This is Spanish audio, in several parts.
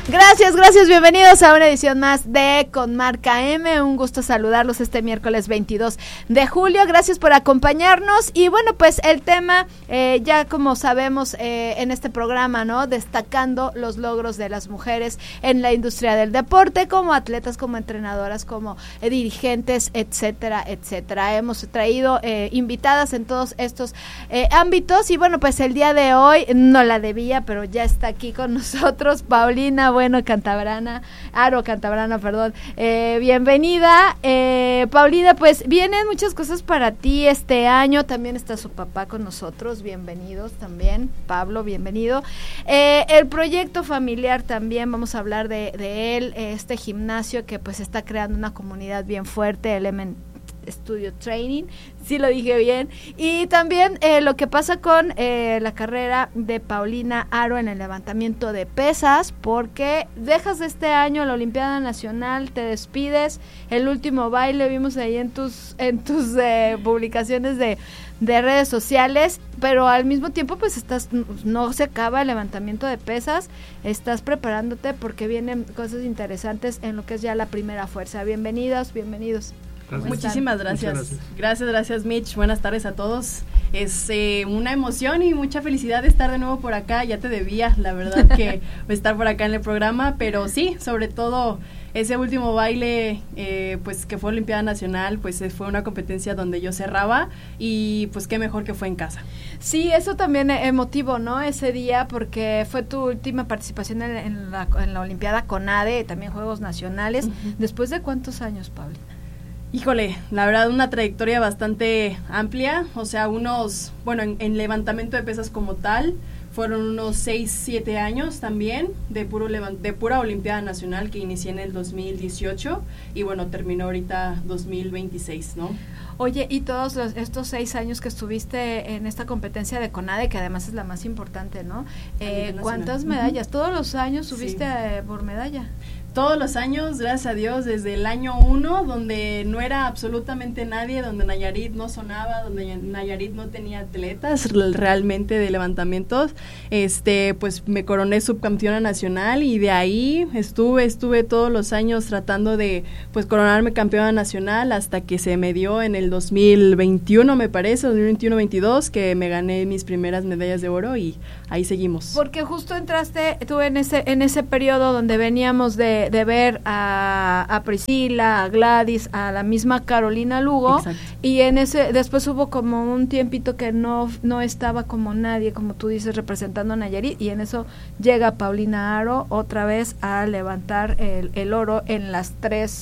Gracias, bienvenidos a una edición más de Con Marca M, un gusto saludarlos este miércoles 22 de julio, gracias por acompañarnos y bueno, pues el tema, ya como sabemos en este programa, ¿no? Destacando los logros de las mujeres en la industria del deporte, como atletas, como entrenadoras, como dirigentes, etcétera, etcétera. Hemos traído invitadas en todos estos ámbitos y bueno, pues el día de hoy no la debía, pero ya está aquí con nosotros Paulina Aro Cantabrana, bienvenida. Paulina, pues vienen muchas cosas para ti este año, también está su papá con nosotros, bienvenidos también, Pablo, bienvenido. El proyecto familiar también, vamos a hablar de él, este gimnasio que pues está creando una comunidad bien fuerte, Element Studio Training, sí lo dije bien, y también lo que pasa con la carrera de Paulina Aro en el levantamiento de pesas, porque dejas este año la Olimpiada Nacional, te despides, el último baile vimos ahí en tus publicaciones de redes sociales, pero al mismo tiempo pues no se acaba el levantamiento de pesas, estás preparándote porque vienen cosas interesantes en lo que es ya la primera fuerza. Bienvenidos. Muchísimas gracias. Gracias Mitch, buenas tardes a todos. Es una emoción y mucha felicidad de estar de nuevo por acá, ya te debía, la verdad, que estar por acá en el programa, pero sí, sobre todo ese último baile, pues que fue Olimpiada Nacional, pues fue una competencia donde yo cerraba y pues qué mejor que fue en casa. Sí, eso también emotivo, ¿no? Ese día, porque fue tu última participación en la Olimpiada CONADE, también Juegos Nacionales. Uh-huh. ¿Después de cuántos años, Paulina? Híjole, la verdad una trayectoria bastante amplia, o sea, en levantamiento de pesas como tal, fueron unos 6-7 años también de pura Olimpiada Nacional que inicié en el 2018 y bueno, terminó ahorita 2026, ¿no? Oye, y todos estos 6 años que estuviste en esta competencia de CONADE, que además es la más importante, ¿no? ¿Cuántas medallas? Uh-huh. ¿Todos los años subiste por medalla? Todos los años, gracias a Dios, desde el año 1, donde no era absolutamente nadie, donde Nayarit no sonaba, donde Nayarit no tenía atletas realmente de levantamientos, pues me coroné subcampeona nacional y de ahí estuve todos los años tratando de pues coronarme campeona nacional hasta que se me dio en el 2021, me parece, 2021-22, que me gané mis primeras medallas de oro y ahí seguimos. Porque justo entraste tú en ese periodo donde veníamos de ver a Priscila, a Gladys, a la misma Carolina Lugo. Exacto. Y después hubo como un tiempito que no estaba como nadie, como tú dices, representando a Nayarit, y en eso llega Paulina Aro otra vez a levantar el oro en las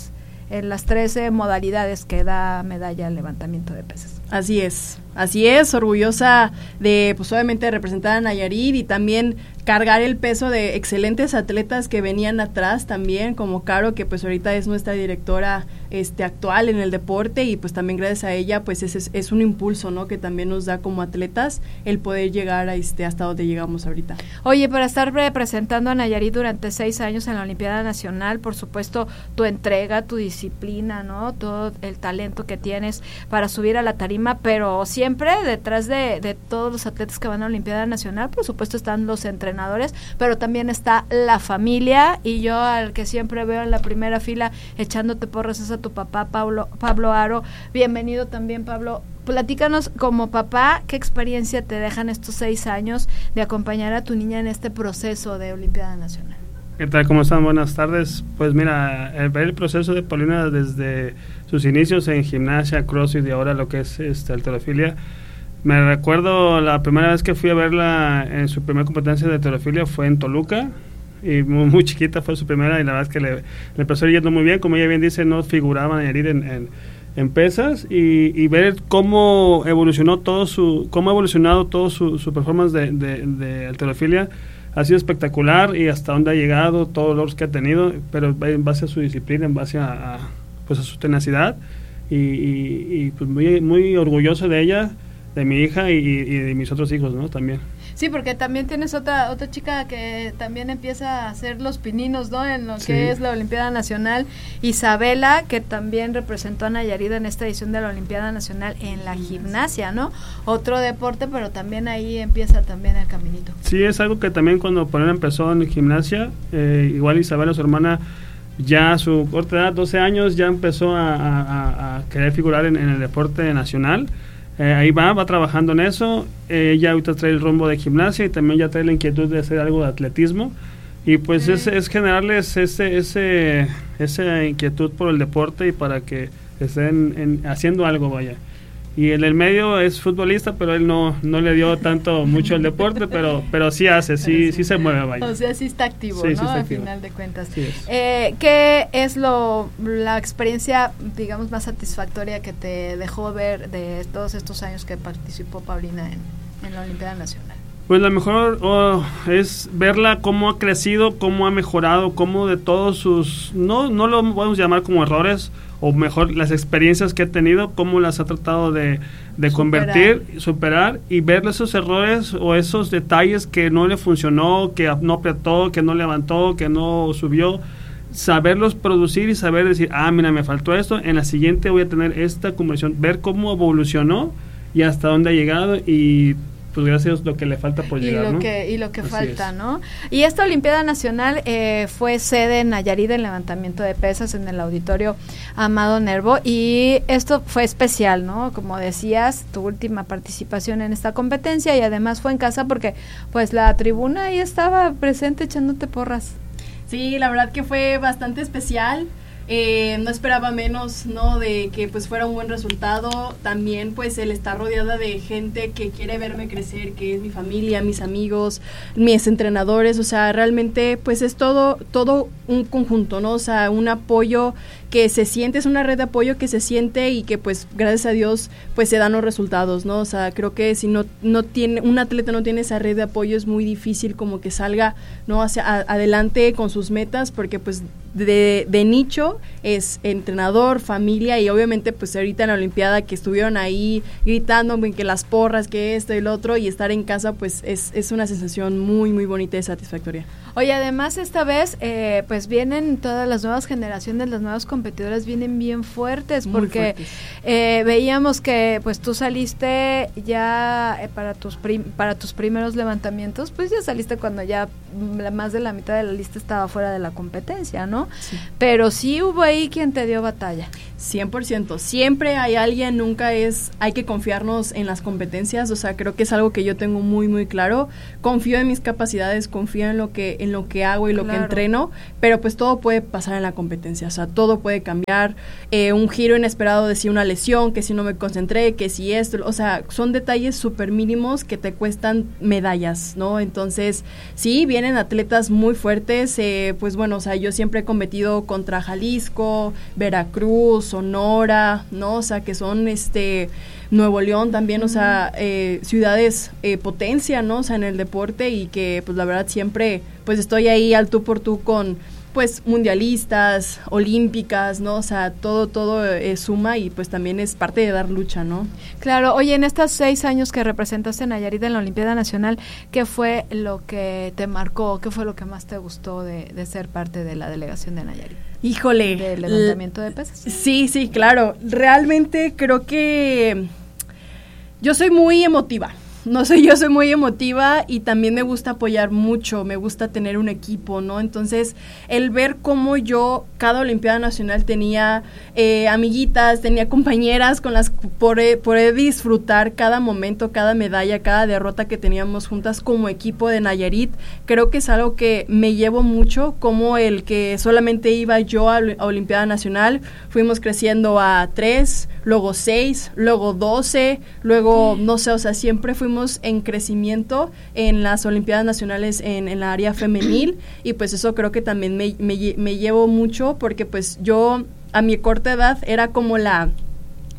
13 modalidades que da medalla al levantamiento de pesas. Así es, orgullosa de, pues obviamente, representar a Nayarit y también cargar el peso de excelentes atletas que venían atrás también, como Caro, que pues ahorita es nuestra directora actual en el deporte y pues también gracias a ella pues es un impulso, ¿no? Que también nos da como atletas el poder llegar a hasta donde llegamos ahorita. Oye, para estar representando a Nayarit durante 6 años en la Olimpiada Nacional, por supuesto, tu entrega, tu disciplina, ¿no? Todo el talento que tienes para subir a la tarima, pero siempre detrás de todos los atletas que van a la Olimpiada Nacional, por supuesto están los entrenadores, pero también está la familia, y yo al que siempre veo en la primera fila echándote porras es a tu papá, Pablo Aro. Bienvenido también, Pablo. Platícanos como papá, ¿qué experiencia te dejan estos 6 años de acompañar a tu niña en este proceso de Olimpiada Nacional? ¿Qué tal? ¿Cómo están? Buenas tardes. Pues mira, ver el proceso de Paulina desde sus inicios en gimnasia, crossfit y ahora lo que es halterofilia. Me recuerdo la primera vez que fui a verla en su primera competencia de halterofilia fue en Toluca, y muy chiquita fue su primera, y la verdad es que le empezó yendo muy bien, como ella bien dice, no figuraba Nayarit en pesas, y ver cómo ha evolucionado todo su performance de halterofilia ha sido espectacular, y hasta dónde ha llegado, todos los logros que ha tenido, pero en base a su disciplina, en base a su tenacidad, y pues muy, muy orgulloso de ella, de mi hija y de mis otros hijos, ¿no? También. Sí, porque también tienes otra chica que también empieza a hacer los pininos, ¿no? En lo que es la Olimpiada Nacional, Isabela, que también representó a Nayarit en esta edición de la Olimpiada Nacional en la gimnasia, ¿no? Otro deporte, pero también ahí empieza también el caminito. Sí, es algo que también cuando Paulina empezó en gimnasia, igual Isabela, su hermana, ya a su corta edad, 12 años, ya empezó a querer figurar en el deporte nacional. Ahí va trabajando en eso. Ella ahorita trae el rumbo de gimnasia y también ya trae la inquietud de hacer algo de atletismo. Y pues es generarles esa inquietud por el deporte y para que estén haciendo algo, vaya. Y en el medio es futbolista, pero él no le dio mucho el deporte, pero sí hace, sí se mueve, vaya. O sea, sí está activo, sí, ¿no? Sí está al activo. Final de cuentas. Sí es. ¿Qué es la experiencia, digamos, más satisfactoria que te dejó ver de todos estos años que participó Paulina en la Olimpiada Nacional? Pues lo mejor es verla cómo ha crecido, cómo ha mejorado, cómo de todos sus, no lo podemos llamar como errores, o mejor las experiencias que ha tenido, cómo las ha tratado de superar y ver esos errores o esos detalles que no le funcionó, que no apretó, que no levantó, que no subió, saberlos producir y saber decir, mira, me faltó esto, en la siguiente voy a tener esta conversión, ver cómo evolucionó y hasta dónde ha llegado y pues gracias a Dios lo que le falta por llegar, ¿no? Y lo que Así falta, es. ¿no? Y esta Olimpiada Nacional fue sede en Nayarit en levantamiento de pesas en el auditorio Amado Nervo y esto fue especial, ¿no? Como decías, tu última participación en esta competencia y además fue en casa porque pues la tribuna ahí estaba presente echándote porras. Sí, la verdad que fue bastante especial. No esperaba menos, ¿no? De que pues fuera un buen resultado. También pues el estar rodeada de gente que quiere verme crecer, que es mi familia, mis amigos, mis entrenadores, o sea, realmente pues es todo un conjunto, ¿no? O sea, un apoyo que se siente, es una red de apoyo que se siente y que pues gracias a Dios pues se dan los resultados, ¿no? O sea, creo que si no tiene, un atleta no tiene esa red de apoyo es muy difícil como que salga, ¿no? Hacia adelante con sus metas porque pues de nicho es entrenador, familia y obviamente pues ahorita en la Olimpiada que estuvieron ahí gritando que las porras, que esto y lo otro y estar en casa pues es una sensación muy muy bonita y satisfactoria. Oye, además esta vez pues vienen todas las nuevas generaciones, las nuevas competidoras vienen bien fuertes Muy porque fuertes. Veíamos que pues tú saliste ya para tus primeros levantamientos, pues ya saliste cuando ya más de la mitad de la lista estaba fuera de la competencia, ¿no? Sí. Pero sí hubo ahí quien te dio batalla. 100%, siempre hay alguien, hay que confiarnos en las competencias, o sea, creo que es algo que yo tengo muy muy claro, confío en mis capacidades, confío en lo que hago y lo que entreno, pero pues todo puede pasar en la competencia, o sea, todo puede cambiar, un giro inesperado de si una lesión, que si no me concentré, que si esto, o sea, son detalles súper mínimos que te cuestan medallas, ¿no? Entonces, sí, vienen atletas muy fuertes, pues bueno, o sea, yo siempre he competido contra Jalisco, Veracruz, Sonora, ¿no? O sea, que son Nuevo León también, o sea, ciudades potencia, ¿no? O sea, en el deporte y que, pues, la verdad siempre, pues, estoy ahí al tú por tú con, pues, mundialistas, olímpicas, ¿no? O sea, todo suma y, pues, también es parte de dar lucha, ¿no? Claro. Oye, en estos 6 años que representaste a Nayarit en la Olimpiada Nacional, ¿qué fue lo que te marcó? ¿Qué fue lo que más te gustó de ser parte de la delegación de Nayarit? Híjole. ¿De levantamiento de pesas? Sí, claro. Realmente creo que yo soy muy emotiva. Yo soy muy emotiva y también me gusta apoyar mucho, me gusta tener un equipo, ¿no? Entonces, el ver cómo yo, cada Olimpiada Nacional tenía amiguitas, tenía compañeras con las poder disfrutar cada momento, cada medalla, cada derrota que teníamos juntas como equipo de Nayarit, creo que es algo que me llevo mucho, como el que solamente iba yo a Olimpiada Nacional, fuimos creciendo a 3, luego 6, luego 12, luego, no sé, o sea, siempre fuimos en crecimiento en las Olimpiadas Nacionales en la área femenil y pues eso creo que también me llevo mucho porque pues yo a mi corta edad era como la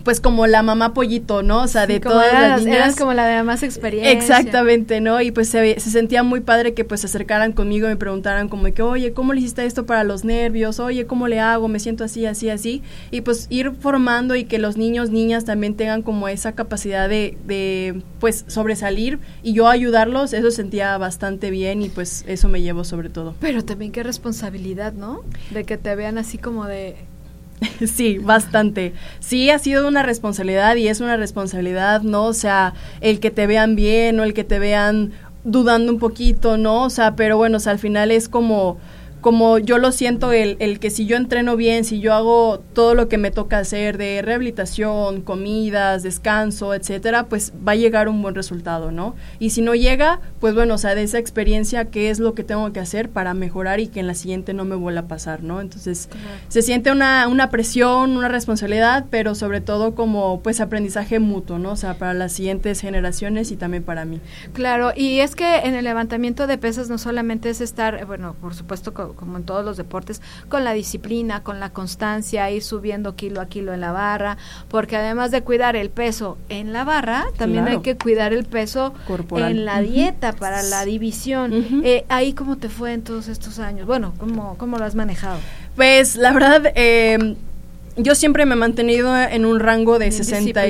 pues como la mamá pollito, ¿no? O sea, de como todas las niñas. Eras como la de más experiencia. Exactamente, ¿no? Y pues se sentía muy padre que pues se acercaran conmigo y me preguntaran como de que, oye, ¿cómo le hiciste esto para los nervios? Oye, ¿cómo le hago? Me siento así, así, así. Y pues ir formando y que los niños, niñas también tengan como esa capacidad de pues sobresalir y yo ayudarlos, eso sentía bastante bien y pues eso me llevo sobre todo. Pero también qué responsabilidad, ¿no? De que te vean así como de... Sí, bastante. Sí, ha sido una responsabilidad y es una responsabilidad, ¿no? O sea, el que te vean bien o el que te vean dudando un poquito, ¿no? O sea, pero bueno, o sea, al final es como yo lo siento, el que si yo entreno bien, si yo hago todo lo que me toca hacer de rehabilitación, comidas, descanso, etcétera, pues va a llegar un buen resultado, ¿no? Y si no llega, pues bueno, o sea, de esa experiencia, ¿qué es lo que tengo que hacer para mejorar y que en la siguiente no me vuelva a pasar, ¿no? Entonces, se siente una presión, una responsabilidad, pero sobre todo como, pues, aprendizaje mutuo, ¿no? O sea, para las siguientes generaciones y también para mí. Claro, y es que en el levantamiento de pesas no solamente es estar, bueno, por supuesto, como en todos los deportes, con la disciplina, con la constancia, ir subiendo kilo a kilo en la barra, porque además de cuidar el peso en la barra, también hay que cuidar el peso corporal en la dieta para la división. ¿Ahí cómo te fue en todos estos años? Bueno, ¿cómo lo has manejado? Pues la verdad, yo siempre me he mantenido en un rango de 60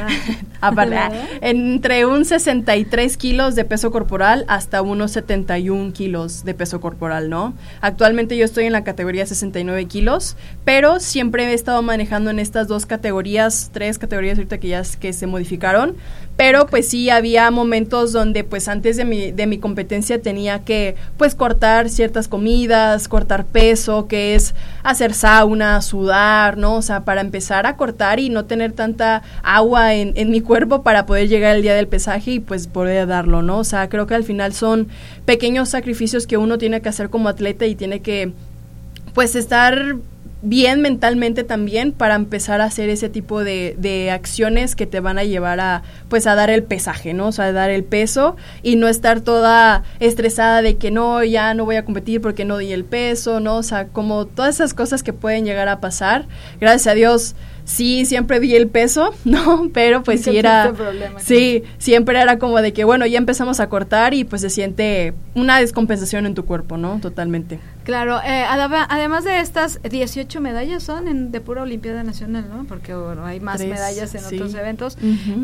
entre un 63 kilos de peso corporal hasta unos 71 kilos de peso corporal, ¿no? Actualmente yo estoy en la categoría 69 kilos, pero siempre he estado manejando en estas tres categorías ahorita que se modificaron, pero pues sí había momentos donde pues antes de mi competencia tenía que pues cortar ciertas comidas, cortar peso, que es hacer sauna, sudar, ¿no? O sea, para empezar a cortar y no tener tanta agua en mi cuerpo para poder llegar el día del pesaje y pues poder darlo, ¿no? O sea, creo que al final son pequeños sacrificios que uno tiene que hacer como atleta y tiene que pues estar bien mentalmente también para empezar a hacer ese tipo de acciones que te van a llevar a pues a dar el pesaje, ¿no? O sea, a dar el peso y no estar toda estresada de que no, ya no voy a competir porque no di el peso, ¿no? O sea, como todas esas cosas que pueden llegar a pasar. Gracias a Dios sí, siempre di el peso, ¿no? Pero pues sí era... Sí, siempre era como de que, bueno, ya empezamos a cortar y pues se siente una descompensación en tu cuerpo, ¿no? Totalmente. Claro, además de estas 18 medallas son de pura Olimpiada Nacional, ¿no? Porque bueno, hay más medallas en otros eventos.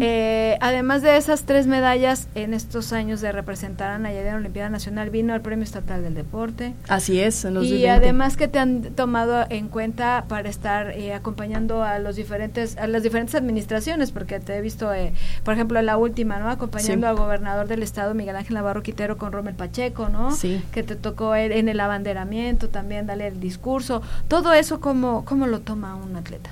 Además de esas 3 medallas en estos años de representar a Nayarit en la Olimpiada Nacional, vino el Premio Estatal del Deporte. Así es, en 2020. Y además que te han tomado en cuenta para estar acompañando a las diferentes administraciones, porque te he visto, por ejemplo, en la última, ¿no? Acompañando al gobernador del estado, Miguel Ángel Navarro Quintero, con Rommel Pacheco, ¿no? Sí. Que te tocó en el abanderamiento también, darle el discurso, todo eso, ¿cómo lo toma un atleta?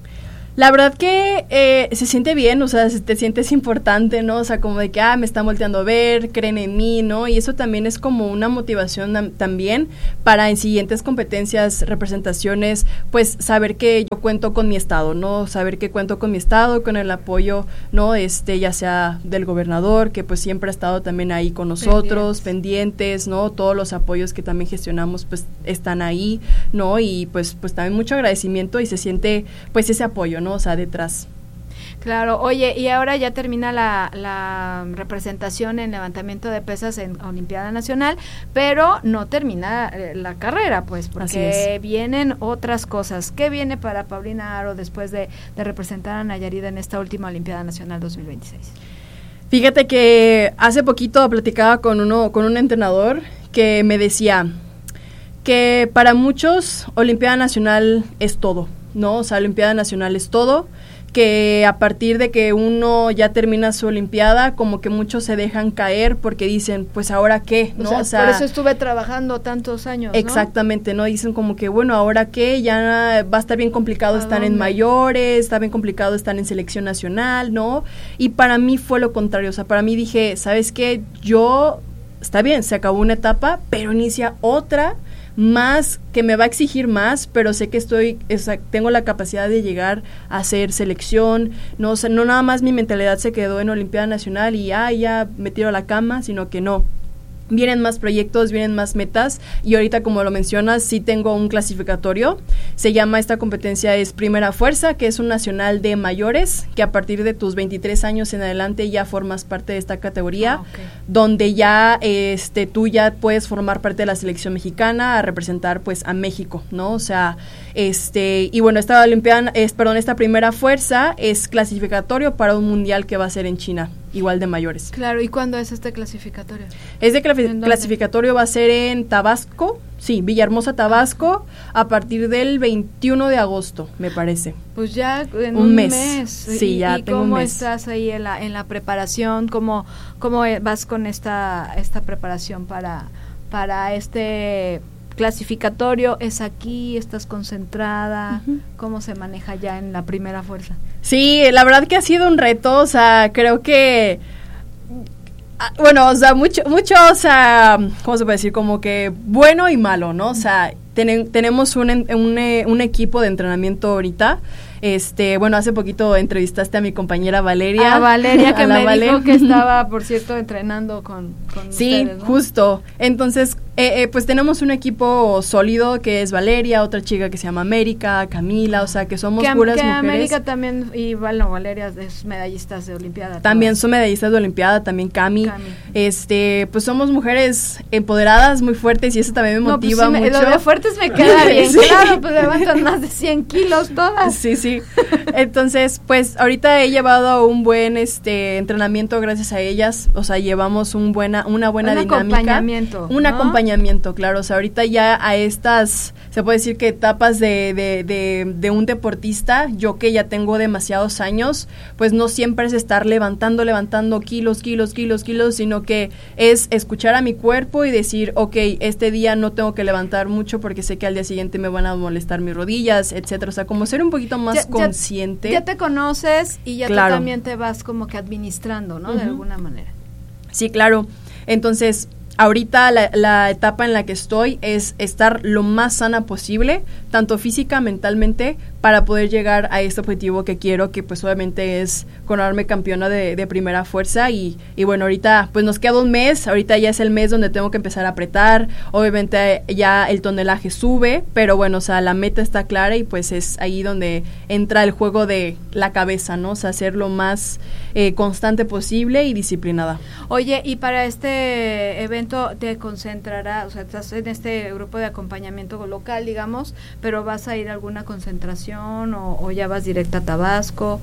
La verdad que se siente bien, o sea, te sientes importante, ¿no? O sea, como de que, me están volteando a ver, creen en mí, ¿no? Y eso también es como una motivación también para en siguientes competencias, representaciones, pues saber que yo cuento con mi estado, ¿no? Saber que cuento con mi estado, con el apoyo, ¿no? Ya sea del gobernador, que pues siempre ha estado también ahí con nosotros, pendientes, ¿no? Todos los apoyos que también gestionamos, pues están ahí, ¿no? Y pues también mucho agradecimiento y se siente, pues ese apoyo, ¿no? O sea, detrás. Claro, oye, y ahora ya termina la representación en levantamiento de pesas en Olimpiada Nacional, pero no termina la carrera, pues, porque vienen otras cosas. ¿Qué viene para Paulina Aro después de representar a Nayarit en esta última Olimpiada Nacional 2026? Fíjate que hace poquito platicaba con un entrenador que me decía que para muchos Olimpiada Nacional es todo, ¿no? O sea, Olimpiada Nacional es todo, que a partir de que uno ya termina su Olimpiada, como que muchos se dejan caer porque dicen, pues, ¿ahora qué? ¿No? O sea, por eso estuve trabajando tantos años, ¿no? Exactamente, ¿no? Dicen como que, bueno, ¿ahora qué? Ya va a estar bien complicado estar en mayores, está bien complicado estar en selección nacional, ¿no? Y para mí fue lo contrario, o sea, para mí dije, ¿sabes qué? Está bien, se acabó una etapa, pero inicia otra más que me va a exigir más, pero sé que tengo la capacidad de llegar a hacer selección, no, o sea, no nada más mi mentalidad se quedó en Olimpiada Nacional y ya me tiro a la cama, sino que no. Vienen más proyectos, vienen más metas y ahorita, como lo mencionas, sí tengo un clasificatorio. Se llama, esta competencia es Primera Fuerza, que es un nacional de mayores, que a partir de tus 23 años en adelante ya formas parte de esta categoría, donde ya tú ya puedes formar parte de la selección mexicana a representar pues a México, ¿no? O sea, y bueno, esta Primera Fuerza es clasificatorio para un mundial que va a ser en China, igual de mayores. Claro, ¿y cuándo es este clasificatorio? Clasificatorio va a ser en Tabasco, sí, Villahermosa, Tabasco, a partir del 21 de agosto, me parece. Pues ya en un mes. Sí, ya tengo un mes. ¿Cómo estás ahí en la preparación? ¿Cómo vas con esta preparación para este clasificatorio? ¿Es aquí? ¿Estás concentrada? Uh-huh. ¿Cómo se maneja ya en la Primera Fuerza? Sí, la verdad que ha sido un reto, o sea, creo que bueno, o sea, mucho, o sea, ¿cómo se puede decir? Como que bueno y malo, ¿no? O sea, tenemos un equipo de entrenamiento ahorita. Bueno, hace poquito entrevistaste a mi compañera Valeria. A Valeria, que me dijo que estaba, por cierto, entrenando con sí, ustedes, ¿no? Justo. Entonces, pues tenemos un equipo sólido que es Valeria, otra chica que se llama América, Camila, o sea, que somos puras mujeres. América también, y bueno, Valeria es medallistas de Olimpiada. También son medallistas de Olimpiada, también Cami. Pues somos mujeres empoderadas, muy fuertes, y eso también me motiva mucho. Lo de fuertes me queda bien, sí. Claro, pues levantan más de 100 kilos todas. Sí. Entonces, pues ahorita he llevado un buen entrenamiento gracias a ellas, o sea, llevamos una buena dinámica. Un acompañamiento, claro, o sea, ahorita ya a estas, se puede decir que etapas de un deportista, yo que ya tengo demasiados años, pues no siempre es estar levantando kilos, sino que es escuchar a mi cuerpo y decir, okay, este día no tengo que levantar mucho porque sé que al día siguiente me van a molestar mis rodillas, etcétera, o sea, como ser un poquito más consciente. Ya te conoces y ya claro. Tú también te vas como que administrando, ¿no? Uh-huh. De alguna manera. Sí, claro. Entonces, ahorita la etapa en la que estoy es estar lo más sana posible, tanto física, mentalmente, para poder llegar a este objetivo que quiero, que pues obviamente es coronarme campeona de Primera Fuerza y bueno, ahorita pues nos queda un mes, ahorita ya es el mes donde tengo que empezar a apretar, obviamente ya el tonelaje sube, pero bueno, o sea, la meta está clara y pues es ahí donde entra el juego de la cabeza, ¿no? O sea, ser lo más constante posible y disciplinada. Oye, y para este evento te concentrará, o sea, estás en este grupo de acompañamiento local, digamos, pero ¿vas a ir a alguna concentración o ya vas directa a Tabasco?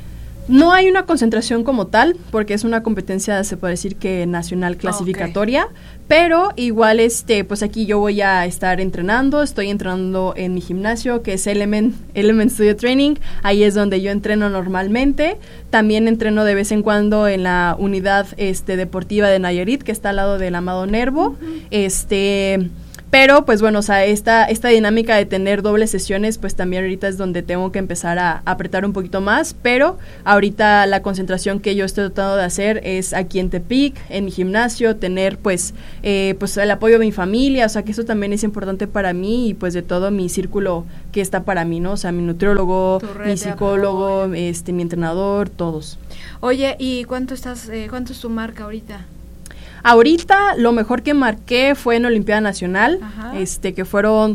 No hay una concentración como tal, porque es una competencia, se puede decir que nacional clasificatoria, okay. Pero igual pues aquí yo voy a estar estoy entrenando en mi gimnasio, que es Element Studio Training, ahí es donde yo entreno normalmente, también entreno de vez en cuando en la unidad deportiva de Nayarit, que está al lado del Amado Nervo, uh-huh. Pero, pues bueno, o sea, esta dinámica de tener dobles sesiones, pues también ahorita es donde tengo que empezar a apretar un poquito más, pero ahorita la concentración que yo estoy tratando de hacer es aquí en Tepic, en mi gimnasio, tener pues el apoyo de mi familia, o sea, que eso también es importante para mí y pues de todo mi círculo que está para mí, ¿no? O sea, mi nutriólogo, mi psicólogo, mi entrenador, todos. Oye, ¿y cuánto es tu marca ahorita? Ahorita lo mejor que marqué fue en Olimpiada Nacional, que fueron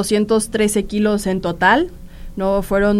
213 kilos en total, no fueron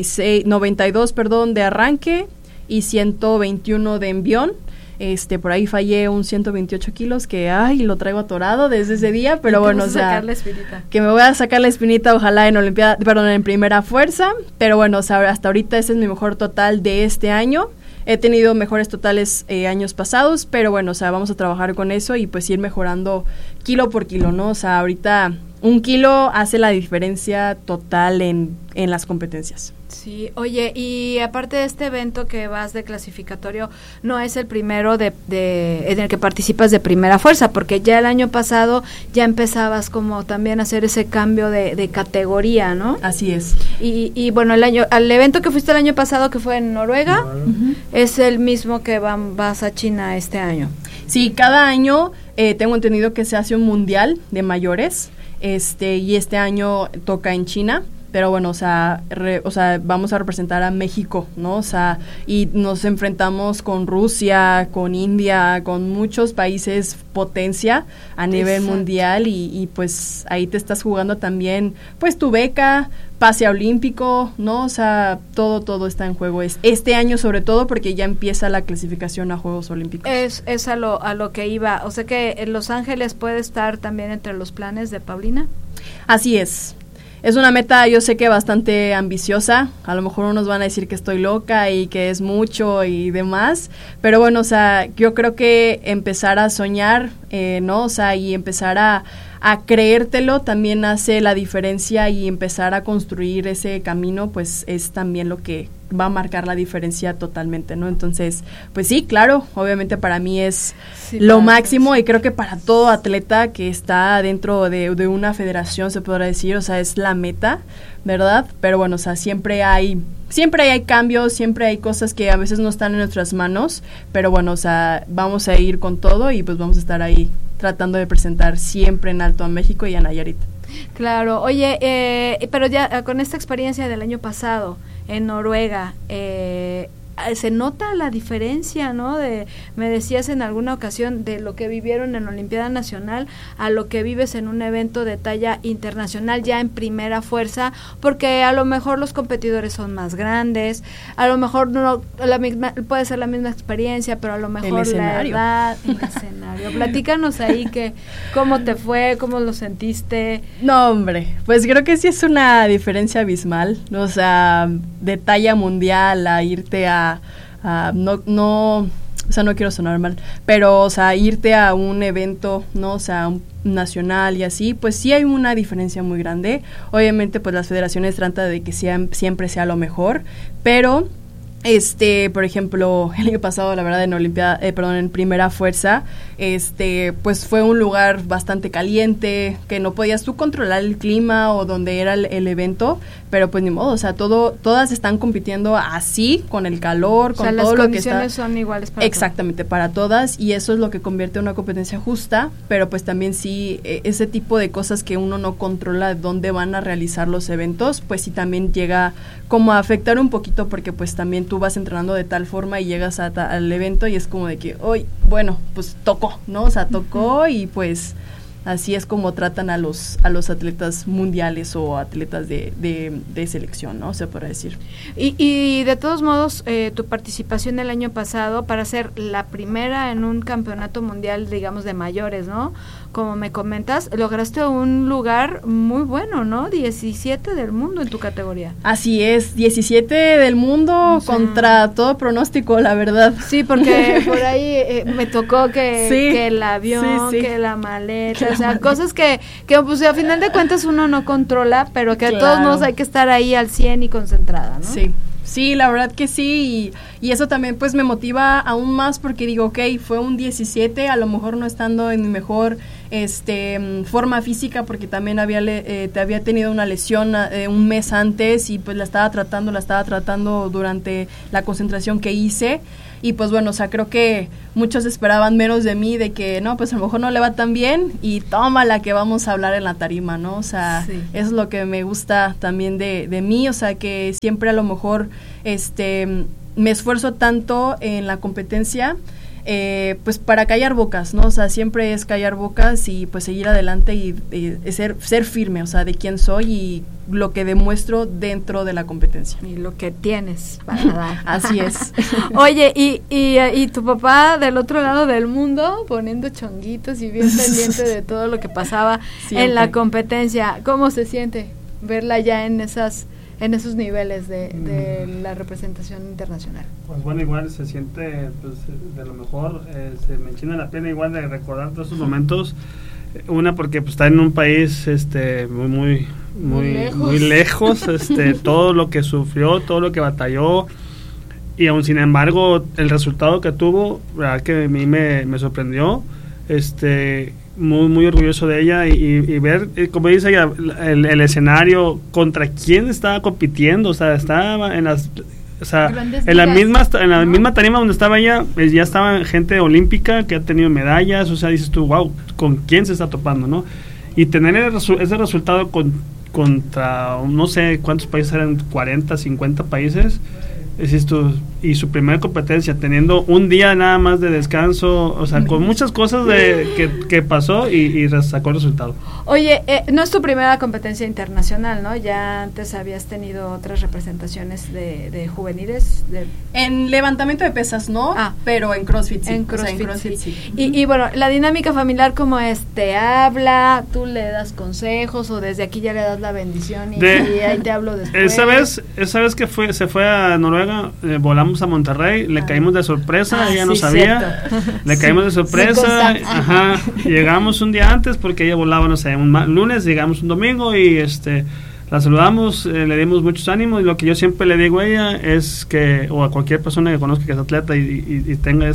92 de arranque y 121 de envión. Por ahí fallé un 128 kilos que, lo traigo atorado desde ese día, pero bueno, o sea, que me voy a sacar la espinita, ojalá en Primera Fuerza, pero bueno, o sea, hasta ahorita ese es mi mejor total de este año. He tenido mejores totales años pasados, pero bueno, o sea, vamos a trabajar con eso y pues ir mejorando kilo por kilo, ¿no? O sea, ahorita 1 kilo hace la diferencia total en las competencias. Sí, oye, y aparte de este evento que vas de clasificatorio, no es el primero en el que participas de Primera Fuerza, porque ya el año pasado ya empezabas como también a hacer ese cambio de categoría, ¿no? Así es. Y bueno, al evento que fuiste el año pasado, que fue en Noruega, uh-huh. Es el mismo que vas a China este año. Sí, cada año tengo entendido que se hace un mundial de mayores, y este año toca en China. pero bueno, o sea, vamos a representar a México, ¿no? O sea, y nos enfrentamos con Rusia, con India, con muchos países potencia a nivel mundial y pues ahí te estás jugando también pues tu beca, pase olímpico, ¿no? O sea, todo está en juego. Es este año sobre todo porque ya empieza la clasificación a Juegos Olímpicos. Es a lo que iba. O sea que en Los Ángeles puede estar también entre los planes de Paulina. Así es. Es una meta, yo sé que bastante ambiciosa, a lo mejor unos van a decir que estoy loca y que es mucho y demás, pero bueno, o sea, yo creo que empezar a soñar, ¿no? O sea, y empezar a creértelo también hace la diferencia y empezar a construir ese camino, pues es también lo que va a marcar la diferencia totalmente, ¿no? Entonces, pues sí, claro, obviamente para mí es lo máximo y creo que para todo atleta que está dentro de una federación, se podrá decir, o sea, es la meta, ¿verdad? Pero bueno, o sea, siempre hay cambios, siempre hay cosas que a veces no están en nuestras manos, pero bueno, o sea, vamos a ir con todo y pues vamos a estar ahí tratando de presentar siempre en alto a México y a Nayarit. Claro, oye, pero ya con esta experiencia del año pasado en Noruega, se nota la diferencia, ¿no? Me decías en alguna ocasión de lo que vivieron en la Olimpiada Nacional a lo que vives en un evento de talla internacional ya en primera fuerza, porque a lo mejor los competidores son más grandes, a lo mejor no puede ser la misma experiencia, pero a lo mejor la edad, el escenario. Platícanos ahí cómo te fue, cómo lo sentiste. No, hombre, pues creo que sí es una diferencia abismal, o sea, de talla mundial a irte o sea, no quiero sonar mal, pero, o sea, irte a un evento, ¿no? O sea, nacional y así, pues sí hay una diferencia muy grande. Obviamente, pues las federaciones tratan de que siempre sea lo mejor, pero por ejemplo, el año pasado, la verdad, en primera fuerza, pues fue un lugar bastante caliente, que no podías tú controlar el clima o donde era el evento, pero pues ni modo, o sea, todas están compitiendo así, con el calor, con todo lo que está. Las condiciones son iguales para exactamente, para todas, y eso es lo que convierte en una competencia justa, pero pues también sí, ese tipo de cosas que uno no controla dónde van a realizar los eventos, pues sí también llega como a afectar un poquito, porque pues también tú vas entrenando de tal forma y llegas al evento y es como de que, hoy, bueno, pues tocó, ¿no? O sea, tocó y pues así es como tratan a los atletas mundiales o atletas de selección, ¿no? Se podrá decir. Y de todos modos, tu participación el año pasado para ser la primera en un campeonato mundial, digamos, de mayores, ¿no? Como me comentas, lograste un lugar muy bueno, ¿no? 17 del mundo en tu categoría. Así es, 17 del mundo, o sea, contra todo pronóstico, la verdad. Sí, porque por ahí me tocó que el avión, que la maleta, o sea, cosas que pues a final de cuentas uno no controla, pero que de todos modos hay que estar ahí al 100 y concentrada, ¿no? Sí, la verdad que sí, y eso también pues me motiva aún más porque digo, ok, fue un 17, a lo mejor no estando en mi mejor forma física porque también había tenido una lesión un mes antes y pues la estaba tratando durante la concentración que hice. Y pues bueno, o sea, creo que muchos esperaban menos de mí, de que no, pues a lo mejor no le va tan bien y tómala que vamos a hablar en la tarima, ¿no? O sea, eso es lo que me gusta también de mí, o sea, que siempre a lo mejor me esfuerzo tanto en la competencia, pues para callar bocas, ¿no? O sea, siempre es callar bocas y pues seguir adelante y ser firme, o sea, de quién soy y lo que demuestro dentro de la competencia. Y lo que tienes para dar. Así es. Oye, y tu papá del otro lado del mundo poniendo chonguitos y bien pendiente de todo lo que pasaba siempre en la competencia. ¿Cómo se siente verla ya en esos niveles de la representación internacional? Pues bueno, igual se siente, pues de lo mejor, se me enchina la piel igual de recordar todos esos momentos. Una porque pues está en un país muy lejos, todo lo que sufrió, todo lo que batalló, y aún sin embargo el resultado que tuvo, verdad que a mí me sorprendió, muy orgulloso de ella y ver, como dice ella, el escenario, contra quién estaba compitiendo, o sea, estaba en la misma tarima donde estaba ella, ya estaba gente olímpica que ha tenido medallas, o sea, dices tú, wow, ¿con quién se está topando, no? Y tener ese resultado con contra no sé cuántos países eran, 40, 50 países. Es esto, y su primera competencia, teniendo un día nada más de descanso, o sea, con muchas cosas que pasó y sacó el resultado. Oye, no es tu primera competencia internacional, ¿no? Ya antes habías tenido otras representaciones de juveniles. En levantamiento de pesas no, pero en CrossFit sí. En CrossFit sí. Y bueno, la dinámica familiar, ¿cómo es? ¿Te habla? ¿Tú le das consejos? ¿O desde aquí ya le das la bendición y ahí te hablo después? Esa vez que se fue a Noruega, volamos a Monterrey, le caímos de sorpresa, ella no sabía, le caímos de sorpresa, llegamos un día antes porque ella volaba, no sé, un lunes, llegamos un domingo y la saludamos, le dimos muchos ánimos, y lo que yo siempre le digo a ella es que, o a cualquier persona que conozca que es atleta y tenga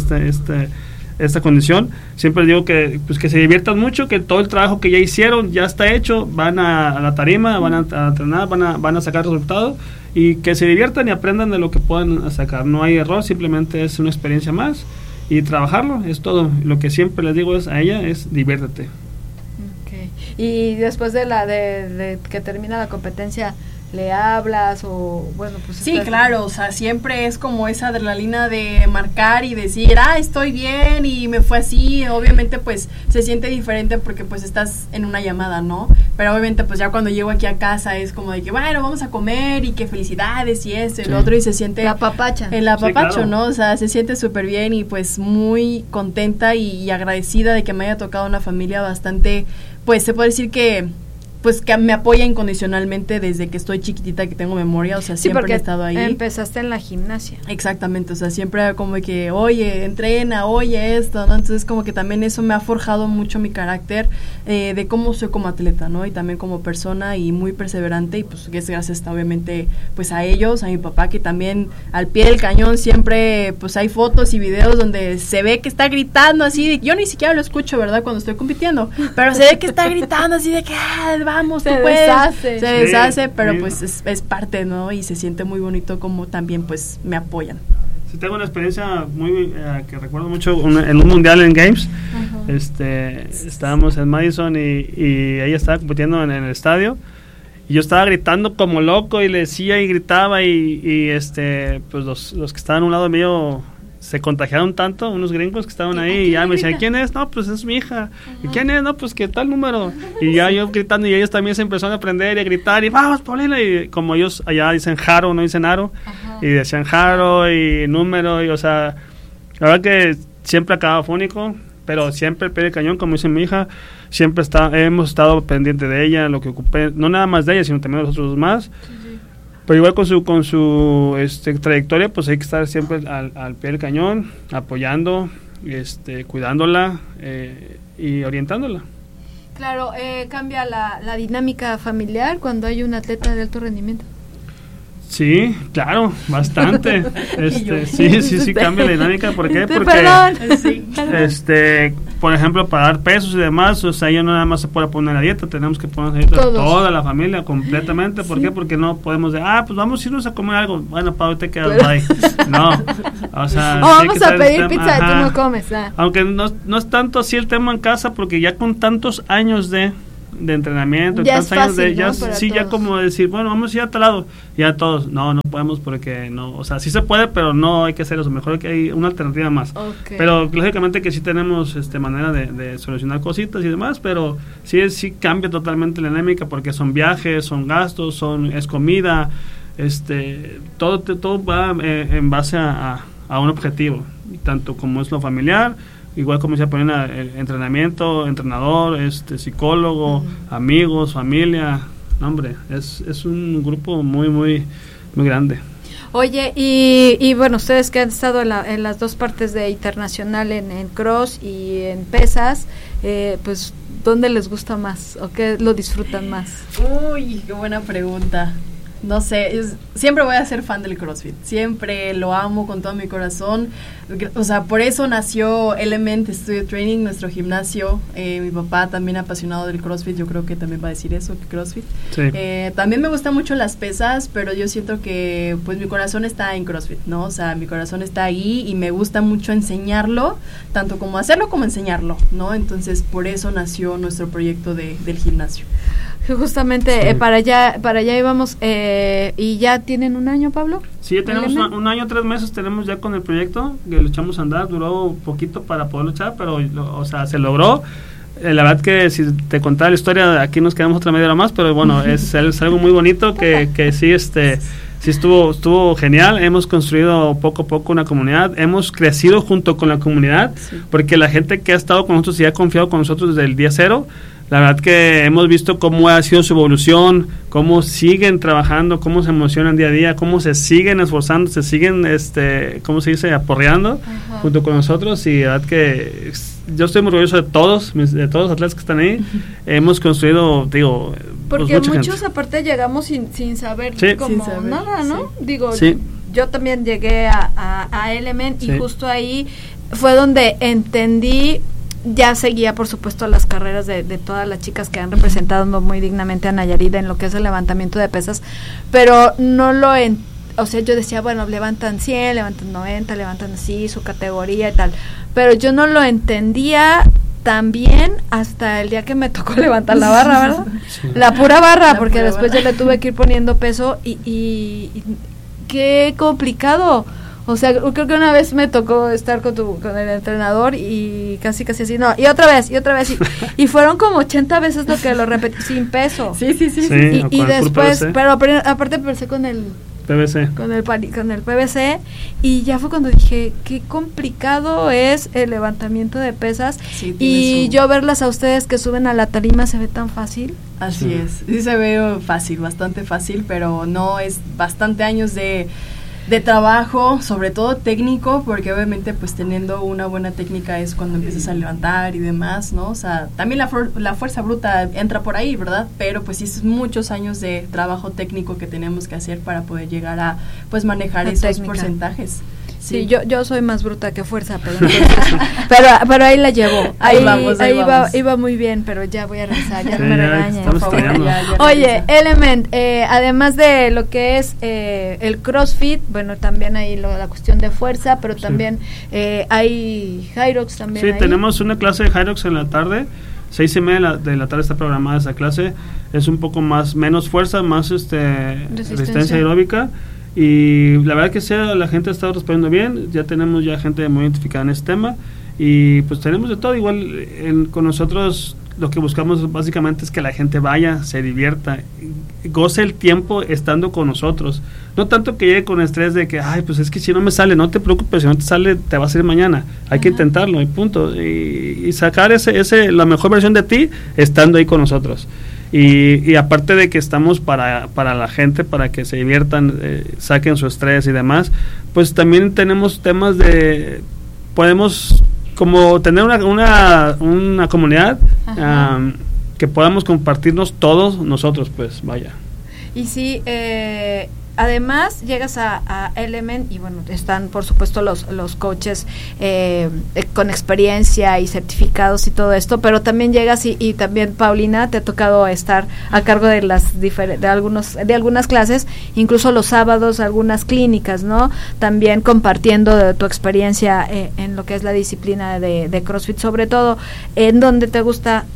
esta condición, siempre le digo que pues que se diviertan mucho, que todo el trabajo que ya hicieron ya está hecho, van a la tarima, van a entrenar, van a sacar resultados, y que se diviertan y aprendan de lo que puedan sacar. No hay error, simplemente es una experiencia más y trabajarlo, es todo. Lo que siempre les digo a ella es diviértete. Okay. Y después de que termina la competencia, ¿le hablas o bueno, pues? Sí, claro, o sea, siempre es como esa adrenalina de marcar y decir, estoy bien y me fue así. Obviamente pues se siente diferente porque pues estás en una llamada, ¿no? Pero obviamente pues ya cuando llego aquí a casa es como de que bueno, vamos a comer y que felicidades y esto y lo otro, y se siente el apapacho, claro, ¿no? O sea, se siente súper bien y pues muy contenta y agradecida de que me haya tocado una familia bastante, pues se puede decir que me apoya incondicionalmente desde que estoy chiquitita, que tengo memoria, o sea, siempre he estado ahí. Empezaste en la gimnasia. Exactamente, o sea, siempre era como que, oye, entrena, oye esto, ¿no? Entonces como que también eso me ha forjado mucho mi carácter de cómo soy como atleta, ¿no? Y también como persona y muy perseverante, y pues es gracias obviamente pues a ellos, a mi papá, que también al pie del cañón siempre pues hay fotos y videos donde se ve que está gritando así, yo ni siquiera lo escucho, ¿verdad? Cuando estoy compitiendo, pero se ve que está gritando así de que, vamos, se deshace, pero pues es parte, ¿no? Y se siente muy bonito como también pues me apoyan. Sí, tengo una experiencia muy que recuerdo mucho en un mundial en Games. Estábamos en Madison y ella estaba compitiendo en el estadio y yo estaba gritando como loco y le decía y gritaba y pues los que estaban a un lado mío se contagiaron tanto, unos gringos que estaban ahí, y ya me decían, ¿quién es? No, pues es mi hija. ¿Y quién es? No, pues que tal número. Y ya yo gritando, y ellos también se empezaron a aprender y a gritar, y vamos, Paulina, y como ellos allá dicen Jaro, no dicen Aro, y decían Jaro y número, y o sea, la verdad que siempre acababa fónico, pero siempre el pie de cañón, como dice mi hija, siempre hemos estado pendiente de ella, lo que ocupé, no nada más de ella, sino también de los otros más. Pero igual con su trayectoria, pues hay que estar siempre al pie del cañón, apoyando, cuidándola y orientándola. Claro, cambia la dinámica familiar cuando hay un atleta de alto rendimiento. Sí, claro, bastante. Sí, cambia la dinámica. ¿Por qué? Porque, por ejemplo, para dar pesos y demás, o sea, ya no nada más se puede poner la dieta, tenemos que poner la dieta toda la familia completamente. ¿Por qué? Porque no podemos pues vamos a irnos a comer algo. Bueno, Pau, te quedas ahí. No, o sea, vamos a pedir pizza y tú no comes. Aunque no es tanto así el tema en casa, porque ya con tantos años de entrenamiento, ya es fácil, ya como decir, bueno, vamos a ir a tal lado, ya todos, no podemos porque no, o sea, sí se puede, pero no hay que hacer eso, mejor que hay una alternativa más. Pero lógicamente que sí tenemos manera de solucionar cositas y demás, pero sí cambia totalmente la dinámica porque son viajes, son gastos, es comida, todo va en base a un objetivo, tanto como es lo familiar, igual como se ponen entrenamiento, entrenador, psicólogo, amigos, familia. No, hombre, es un grupo muy, muy, muy grande. Oye, y bueno, ustedes que han estado en las dos partes de internacional, en cross y en pesas, pues, ¿dónde les gusta más o qué lo disfrutan más? Uy, qué buena pregunta. No sé, siempre voy a ser fan del CrossFit, siempre lo amo con todo mi corazón, o sea, por eso nació Element Studio Training, nuestro gimnasio. Mi papá también apasionado del CrossFit, yo creo que también va a decir eso, que CrossFit. Sí. También me gustan mucho las pesas, pero yo siento que pues mi corazón está en CrossFit, ¿no? O sea, mi corazón está ahí y me gusta mucho enseñarlo, tanto como hacerlo como enseñarlo, ¿no? Entonces, por eso nació nuestro proyecto del gimnasio. Justamente sí. para allá íbamos, y ya tienen un año, Pablo. Sí, ya tenemos un año, 3 meses tenemos ya con el proyecto, que lo echamos a andar, duró poquito para poderlo echar, pero se logró. La verdad que si te contara la historia, aquí nos quedamos otra media hora más, pero bueno, es algo muy bonito que sí, sí estuvo genial. Hemos construido poco a poco una comunidad, hemos crecido junto con la comunidad, sí. Porque la gente que ha estado con nosotros y ha confiado con nosotros desde el día cero, la verdad que hemos visto cómo ha sido su evolución, cómo siguen trabajando, cómo se emocionan día a día, cómo se siguen esforzando, se siguen, ¿cómo se dice?, aporreando junto con nosotros, y la verdad que yo estoy muy orgulloso de todos los atletas que están ahí. Hemos construido, digo, porque pues muchos gente. Aparte llegamos sin saber sí. como sin saber, nada, ¿no? Sí. Digo, sí. Yo también llegué a Element y sí. Justo ahí fue donde entendí. Ya seguía, por supuesto, las carreras de todas las chicas que han representado muy dignamente a Nayarit en lo que es el levantamiento de pesas, pero no o sea, yo decía, bueno, levantan 100, levantan 90, levantan así, su categoría y tal, pero yo no lo entendía tan bien hasta el día que me tocó levantar la barra, ¿verdad? Sí. La pura barra, porque después yo le tuve que ir poniendo peso y qué complicado. O sea, creo que una vez me tocó estar con el entrenador y casi así, no, y otra vez, y fueron como 80 veces lo que lo repetí sin peso. Sí. Y después, pero aparte empecé con el PVC. Con el PVC, y ya fue cuando dije, qué complicado es el levantamiento de pesas, sí, y yo verlas a ustedes que suben a la tarima se ve tan fácil. Así es, sí se ve fácil, bastante fácil, pero no, es bastante años de trabajo, sobre todo técnico, porque obviamente pues teniendo una buena técnica es cuando empiezas a levantar y demás, ¿no? O sea, también la fuerza bruta entra por ahí, ¿verdad? Pero pues sí, es muchos años de trabajo técnico que tenemos que hacer para poder llegar a pues manejar esos técnica. Porcentajes. Sí, yo soy más bruta que fuerza, pero ahí la llevo. Ahí iba muy bien, pero ya voy a regresar, ya no me regañen, por favor. Oye, Element, además de lo que es el CrossFit, bueno, también hay la cuestión de fuerza, pero también hay Hyrox también. Sí, ahí. Tenemos una clase de Hyrox en la tarde. 6:30 de la tarde está programada esa clase. Es un poco menos fuerza, más resistencia aeróbica. Y la verdad que la gente ha estado respondiendo bien, ya tenemos gente muy identificada en este tema, y pues tenemos de todo. Igual con nosotros lo que buscamos básicamente es que la gente vaya, se divierta, goce el tiempo estando con nosotros, no tanto que llegue con estrés de que, ay, pues es que si no me sale, no te preocupes, si no te sale, te va a salir mañana, hay que intentarlo, y punto, y sacar la mejor versión de ti estando ahí con nosotros. Y aparte de que estamos para la gente, para que se diviertan, saquen su estrés y demás, pues también tenemos temas podemos como tener una comunidad que podamos compartirnos todos nosotros, pues vaya. Y sí, además llegas a Element y bueno, están por supuesto los coaches con experiencia y certificados y todo esto, pero también llegas y también, Paulina, te ha tocado estar a cargo de de algunas clases, incluso los sábados algunas clínicas, ¿no? También compartiendo de tu experiencia en lo que es la disciplina de CrossFit, sobre todo. ¿En dónde te gusta,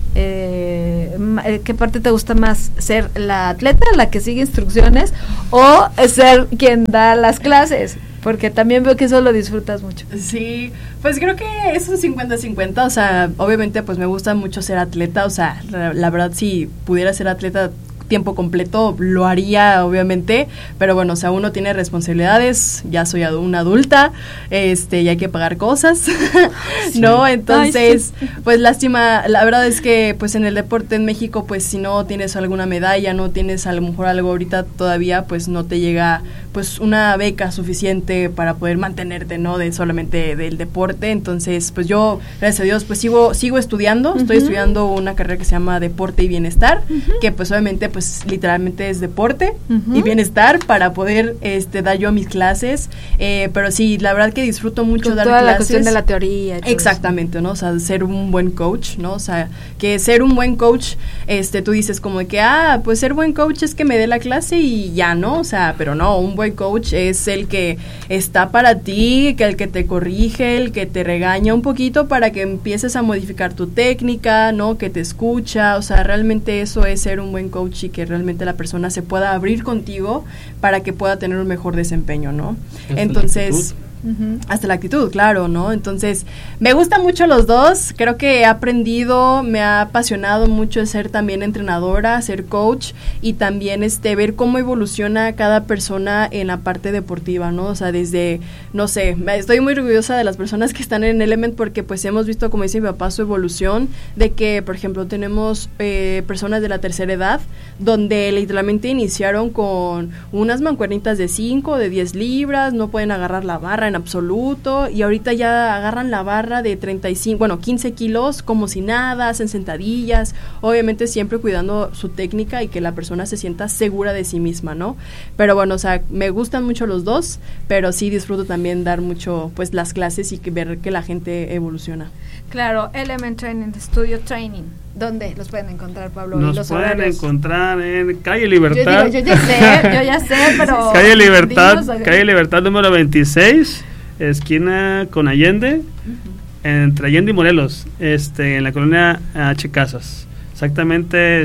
qué parte te gusta más, ser la atleta, la que sigue instrucciones, o ser quien da las clases? Porque también veo que eso lo disfrutas mucho. Sí, pues creo que es un 50-50, o sea, obviamente pues me gusta mucho ser atleta, o sea, la verdad si pudiera ser atleta tiempo completo lo haría, obviamente, pero bueno, o sea, uno tiene responsabilidades, ya soy una adulta, y hay que pagar cosas, sí. ¿No? Entonces, ay, sí. Pues lástima, la verdad es que pues en el deporte en México, pues si no tienes alguna medalla, no tienes a lo mejor algo ahorita todavía, pues no te llega pues una beca suficiente para poder mantenerte, ¿no? Solamente del deporte. Entonces, pues yo, gracias a Dios, pues sigo estudiando, estoy estudiando una carrera que se llama Deporte y Bienestar, que pues obviamente pues pues literalmente es deporte y bienestar para poder dar yo mis clases, pero sí, la verdad que disfruto mucho dar toda clases. La cuestión de la teoría. Exactamente, ¿no? O sea, ser un buen coach, ¿no? O sea, que ser un buen coach, tú dices como de que, pues ser buen coach es que me dé la clase y ya, ¿no? O sea, pero no, un buen coach es el que está para ti, que el que te corrige, el que te regaña un poquito para que empieces a modificar tu técnica, ¿no? Que te escucha, o sea, realmente eso es ser un buen coach y que realmente la persona se pueda abrir contigo para que pueda tener un mejor desempeño, ¿no? Entonces, hasta la actitud, claro, ¿no? Entonces, me gustan mucho los dos, creo que he aprendido, me ha apasionado mucho ser también entrenadora, ser coach y también ver cómo evoluciona cada persona en la parte deportiva, ¿no? O sea, desde, no sé, estoy muy orgullosa de las personas que están en Element porque pues hemos visto, como dice mi papá, su evolución de que, por ejemplo, tenemos personas de la tercera edad donde literalmente iniciaron con unas mancuernitas de 5, de 10 libras, no pueden agarrar la barra en absoluto y ahorita ya agarran la barra de 15 kilos como si nada, hacen sentadillas, obviamente siempre cuidando su técnica y que la persona se sienta segura de sí misma, ¿no? Pero bueno, o sea, me gustan mucho los dos, pero sí disfruto también dar mucho, pues, las clases y ver que la gente evoluciona. Claro, Element Training, Studio Training. ¿Dónde los pueden encontrar, Pablo? Nos pueden encontrar en Calle Libertad. Yo ya sé, pero... Calle Libertad número 26, esquina con Allende, entre Allende y Morelos, en la colonia H. Casas. Exactamente,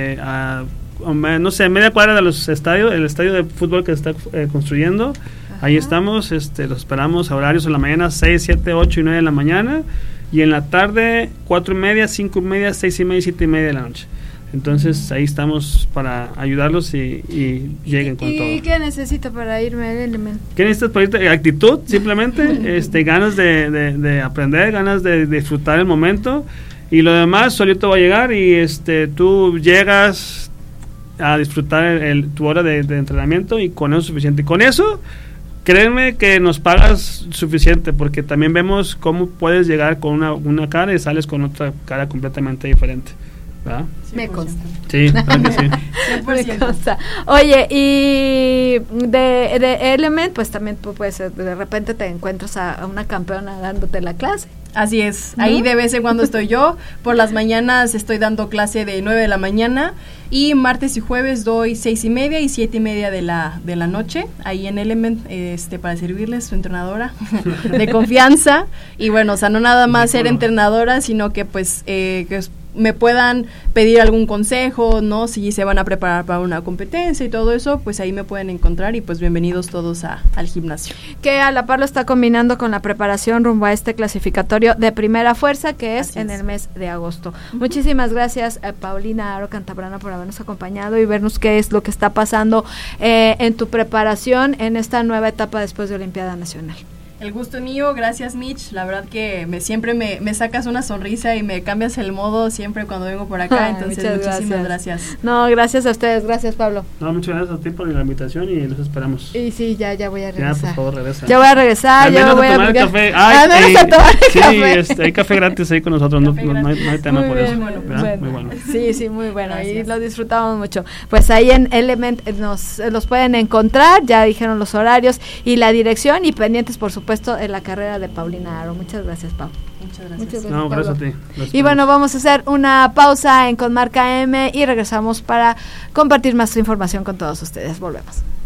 no sé, media cuadra de los estadios, el estadio de fútbol que se está construyendo. Ahí estamos, los esperamos a horarios en la mañana, 6, 7, 8 y 9 de la mañana. Y en la tarde, 4:30, 5:30, 6:30 y 7:30 de la noche. Entonces, ahí estamos para ayudarlos y lleguen con todo. ¿Y qué necesito para irme al Element? ¿Qué necesitas para irte? Actitud, simplemente, ganas de aprender, ganas de disfrutar el momento. Y lo demás, solito va a llegar y tú llegas a disfrutar tu hora de entrenamiento y con eso es suficiente. Y con eso... créeme que nos pagas suficiente porque también vemos cómo puedes llegar con una cara y sales con otra cara completamente diferente, ¿verdad? Me consta. Sí, claro que sí. Me consta. Oye, y de Element, pues también puedes, de repente te encuentras a una campeona dándote la clase. Así es, ¿no? Ahí de vez en cuando estoy yo, por las mañanas estoy dando clase de 9 de la mañana y martes y jueves doy 6:30 y 7:30 de la noche, ahí en Element, para servirles, su entrenadora de confianza, y bueno, o sea, no nada más ser entrenadora, sino que pues, que me puedan pedir algún consejo, ¿no? Si se van a preparar para una competencia y todo eso, pues ahí me pueden encontrar y pues bienvenidos todos al gimnasio. Que a la par lo está combinando con la preparación rumbo a este clasificatorio de primera fuerza que es en el mes de agosto. Muchísimas gracias, Paulina Aro Cantabrana, por habernos acompañado y vernos qué es lo que está pasando en tu preparación en esta nueva etapa después de Olimpiada Nacional. El gusto es mío, gracias Mitch, la verdad que siempre me sacas una sonrisa y me cambias el modo siempre cuando vengo por acá, entonces muchísimas gracias. No, gracias a ustedes, gracias Pablo. No, muchas gracias a ti por la invitación y los esperamos. Y sí, ya voy a regresar. Ya, por favor, regresa. Ya voy a regresar, ya voy a tomar café. Al menos a tomar café. Hay café gratis ahí con nosotros, no hay tema muy por bien, eso. Bueno. Muy bueno. Sí, muy bueno, gracias. Y lo disfrutamos mucho. Pues ahí en Element los pueden encontrar, ya dijeron los horarios y la dirección y pendientes, por supuesto, en la carrera de Paulina Aro. Muchas gracias, Pau. Muchas gracias. No, gracias a ti. Y bueno, vamos a hacer una pausa en Con Marca M y regresamos para compartir más información con todos ustedes. Volvemos.